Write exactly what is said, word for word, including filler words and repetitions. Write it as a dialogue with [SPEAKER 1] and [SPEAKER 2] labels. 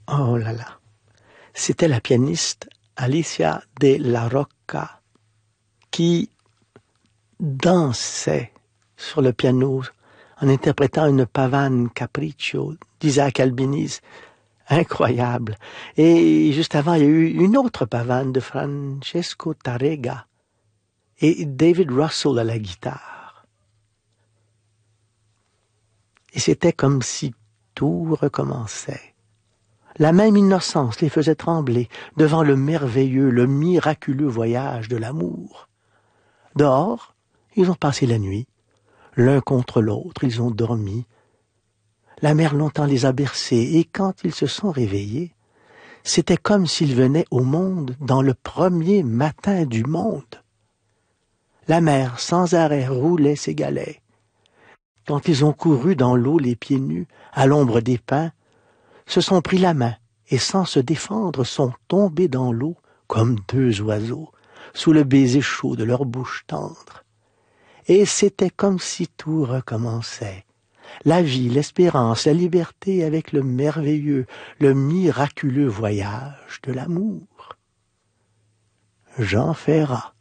[SPEAKER 1] Oh là là. C'était la pianiste Alicia de la Rocca qui dansait sur le piano en interprétant une pavane capriccio d'Isaac Albéniz. Incroyable. Et juste avant, il y a eu une autre pavane de Francesco Tarrega et David Russell à la guitare. Et c'était comme si tout recommençait. La même innocence les faisait trembler devant le merveilleux, le miraculeux voyage de l'amour. Dehors, ils ont passé la nuit. L'un contre l'autre, ils ont dormi. La mer longtemps les a bercés, et quand ils se sont réveillés, c'était comme s'ils venaient au monde dans le premier matin du monde. La mer, sans arrêt, roulait ses galets. Quand ils ont couru dans l'eau les pieds nus, à l'ombre des pins, se sont pris la main et sans se défendre sont tombés dans l'eau comme deux oiseaux, sous le baiser chaud de leur bouche tendre. Et c'était comme si tout recommençait. La vie, l'espérance, la liberté avec le merveilleux, le miraculeux voyage de l'amour. Jean Ferrat.